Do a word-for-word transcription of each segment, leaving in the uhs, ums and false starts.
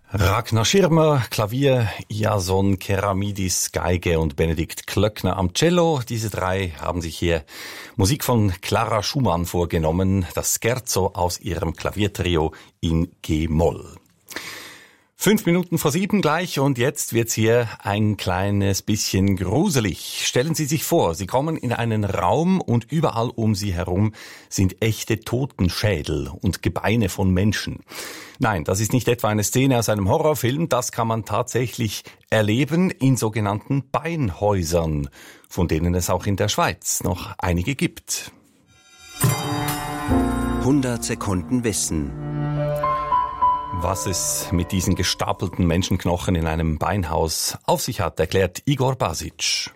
Ragnar Schirmer, Klavier, Iason Keramidis, Geige und Benedikt Klöckner am Cello. Diese drei haben sich hier Musik von Clara Schumann vorgenommen, das Scherzo aus ihrem Klaviertrio in G-Moll. Fünf Minuten vor sieben gleich und jetzt wird's hier ein kleines bisschen gruselig. Stellen Sie sich vor, Sie kommen in einen Raum und überall um Sie herum sind echte Totenschädel und Gebeine von Menschen. Nein, das ist nicht etwa eine Szene aus einem Horrorfilm, das kann man tatsächlich erleben in sogenannten Beinhäusern, von denen es auch in der Schweiz noch einige gibt. hundert Sekunden Wissen. Was es mit diesen gestapelten Menschenknochen in einem Beinhaus auf sich hat, erklärt Igor Basic.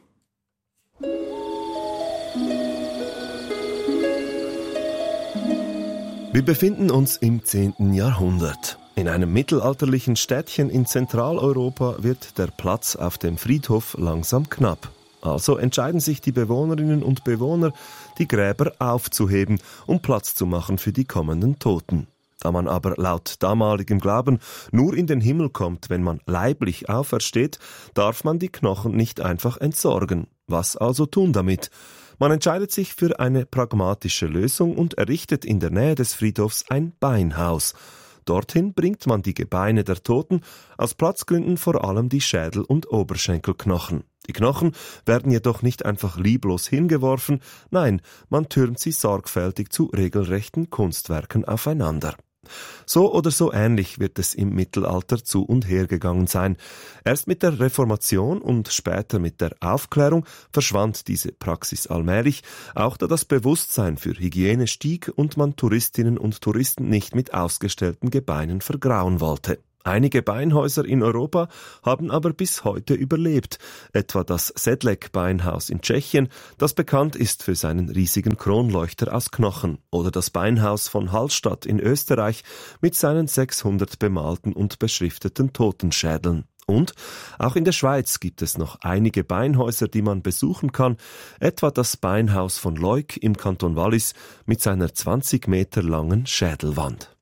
Wir befinden uns im zehnten Jahrhundert. In einem mittelalterlichen Städtchen in Zentraleuropa wird der Platz auf dem Friedhof langsam knapp. Also entscheiden sich die Bewohnerinnen und Bewohner, die Gräber aufzuheben, um Platz zu machen für die kommenden Toten. Da man aber laut damaligem Glauben nur in den Himmel kommt, wenn man leiblich aufersteht, darf man die Knochen nicht einfach entsorgen. Was also tun damit? Man entscheidet sich für eine pragmatische Lösung und errichtet in der Nähe des Friedhofs ein Beinhaus. Dorthin bringt man die Gebeine der Toten, aus Platzgründen vor allem die Schädel- und Oberschenkelknochen. Die Knochen werden jedoch nicht einfach lieblos hingeworfen, nein, man türmt sie sorgfältig zu regelrechten Kunstwerken aufeinander. So oder so ähnlich wird es im Mittelalter zu und her gegangen sein. Erst mit der Reformation und später mit der Aufklärung verschwand diese Praxis allmählich, auch da das Bewusstsein für Hygiene stieg und man Touristinnen und Touristen nicht mit ausgestellten Gebeinen vergrauen wollte. Einige Beinhäuser in Europa haben aber bis heute überlebt, etwa das Sedlec-Beinhaus in Tschechien, das bekannt ist für seinen riesigen Kronleuchter aus Knochen, oder das Beinhaus von Hallstatt in Österreich mit seinen sechshundert bemalten und beschrifteten Totenschädeln. Und auch in der Schweiz gibt es noch einige Beinhäuser, die man besuchen kann, etwa das Beinhaus von Leuk im Kanton Wallis mit seiner zwanzig Meter langen Schädelwand.